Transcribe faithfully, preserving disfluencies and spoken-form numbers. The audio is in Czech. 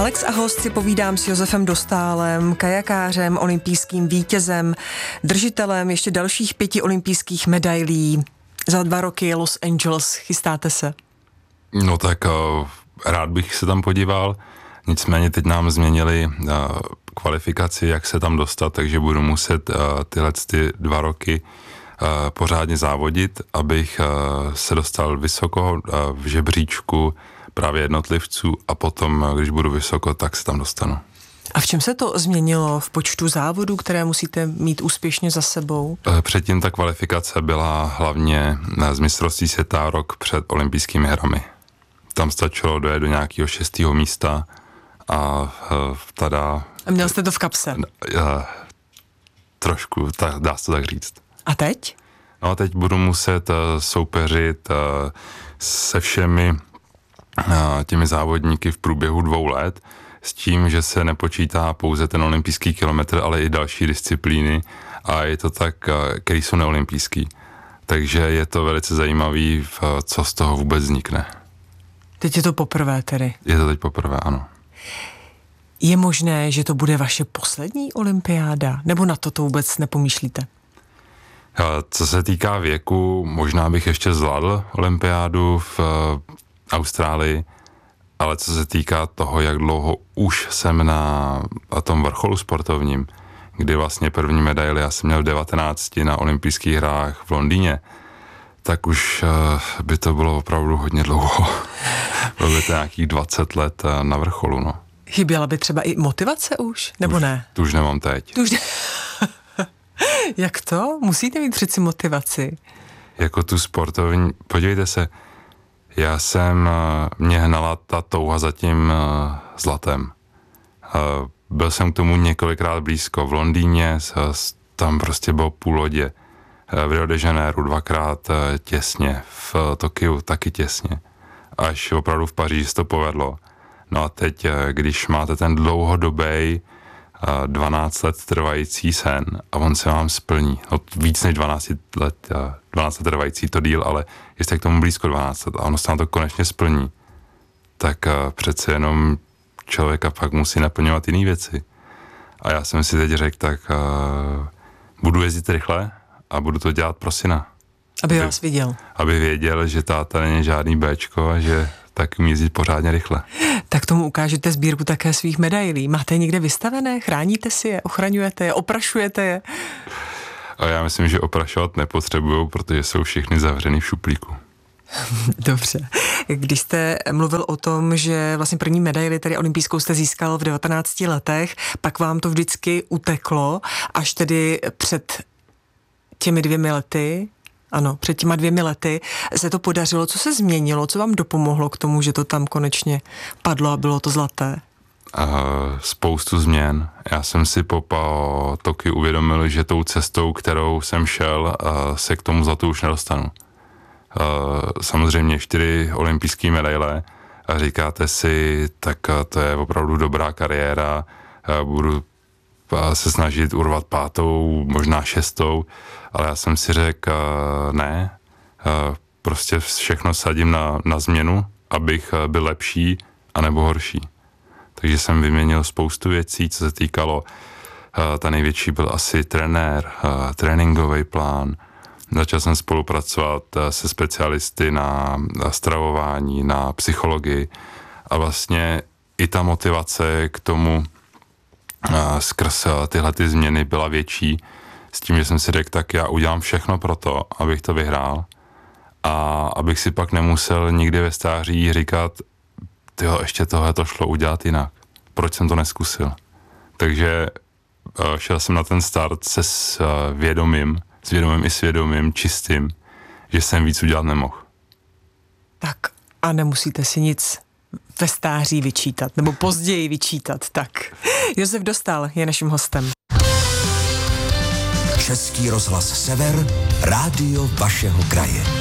Alex a host si povídám s Josefem Dostálem, kajakářem, olympijským vítězem, držitelem ještě dalších pěti olympijských medailí. Za dva roky Los Angeles, chystáte se? No tak uh, rád bych se tam podíval, nicméně teď nám změnili uh, kvalifikaci, jak se tam dostat, takže budu muset uh, tyhle ty dva roky uh, pořádně závodit, abych uh, se dostal vysoko uh, v žebříčku právě jednotlivců a potom, uh, když budu vysoko, tak se tam dostanu. A v čem se to změnilo v počtu závodů, které musíte mít úspěšně za sebou? Předtím ta kvalifikace byla hlavně z mistrovství světa rok před olympijskými hrami. Tam stačilo dojet do nějakého šestého místa a tada... A měl jste to v kapse? Trošku, tak, dá se to tak říct. A teď? No a teď budu muset soupeřit se všemi těmi závodníky v průběhu dvou let, s tím, že se nepočítá pouze ten olympijský kilometr, ale i další disciplíny a je to tak, který jsou neolympijský. Takže je to velice zajímavý, co z toho vůbec vznikne. Teď je to poprvé tedy? Je to teď poprvé, ano. Je možné, že to bude vaše poslední olympiáda? Nebo na to to vůbec nepomýšlíte? Co se týká věku, možná bych ještě zvládl olympiádu v Austrálii, ale co se týká toho, jak dlouho už jsem na, na tom vrcholu sportovním, kdy vlastně první medaili já jsem měl v devatenácti na olympijských hrách v Londýně, tak už uh, by to bylo opravdu hodně dlouho. Bylo by to nějakých dvacet let uh, na vrcholu, no. Chyběla by třeba i motivace už, nebo už, ne? Tu už nemám teď. Tu už ne... Jak to? Musíte mít přeci motivaci. Jako tu sportovní, podívejte se, já jsem, mě hnala ta touha za tím uh, zlatem. Uh, byl jsem k tomu několikrát blízko. V Londýně uh, tam prostě bylo půl lodě. Uh, v Rio de Janeiro dvakrát uh, těsně. V uh, Tokiu taky těsně. Až opravdu v Paříži se to povedlo. No a teď, uh, když máte ten dlouhodobý uh, dvanáct let trvající sen a on se vám splní. No, víc než dvanáct let, uh, dvanáct let trvající to díl, ale jste k tomu blízko dvanáct let a ono se nám to konečně splní, tak uh, přece jenom člověka pak musí naplňovat jiné věci. A já jsem si teď řekl, tak uh, budu jezdit rychle a budu to dělat pro syna. Aby, aby vás viděl. Aby věděl, že táta není žádný béčko a že tak umí jezdit pořádně rychle. Tak tomu ukážete sbírku také svých medailí. Máte někde vystavené? Chráníte si je? Ochraňujete je? Oprašujete je? A já myslím, že oprašovat nepotřebuju, protože jsou všechny zavřený v šuplíku. Dobře. Když jste mluvil o tom, že vlastně první medaili, tedy olympijskou, jste získal v devatenácti letech, pak vám to vždycky uteklo, až tedy před těmi dvěmi lety, ano, před těma dvěmi lety se to podařilo. Co se změnilo? Co vám dopomohlo k tomu, že to tam konečně padlo a bylo to zlaté? Uh, spoustu změn. Já jsem si po, po Tokiu uvědomil, že tou cestou, kterou jsem šel, uh, se k tomu zlatu už nedostanu. Uh, samozřejmě čtyři olympijské medaile a říkáte si, tak uh, to je opravdu dobrá kariéra, uh, budu uh, se snažit urvat pátou, možná šestou, ale já jsem si řekl, uh, ne, uh, prostě všechno sadím na, na změnu, abych uh, byl lepší anebo horší. Takže jsem vyměnil spoustu věcí, co se týkalo, uh, ta největší byl asi trenér, uh, tréninkový plán. Začal jsem spolupracovat uh, se specialisty na, na stravování, na psychologii a vlastně i ta motivace k tomu uh, skrz uh, tyhle ty změny byla větší, s tím, že jsem si řekl, tak já udělám všechno pro to, abych to vyhrál a abych si pak nemusel nikdy ve stáří říkat, tyjo, ještě tohle to šlo udělat jinak. Proč jsem to neskusil? Takže uh, šel jsem na ten start se s uh, vědomím, s vědomím i svědomím, čistým, že jsem víc udělat nemohl. Tak a nemusíte si nic ve stáří vyčítat, nebo později vyčítat, tak. Josef Dostál je naším hostem. Český rozhlas Sever, rádio vašeho kraje.